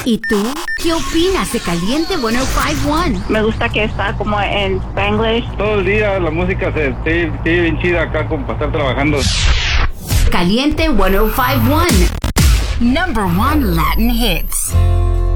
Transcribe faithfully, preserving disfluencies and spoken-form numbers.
¿Y tú? ¿Qué opinas de Caliente ciento cinco punto uno? Me gusta que está como en Spanglish. Todo el día la música se sigue bien chida acá con para estar trabajando. Caliente ciento cinco punto uno. Number one Latin hits.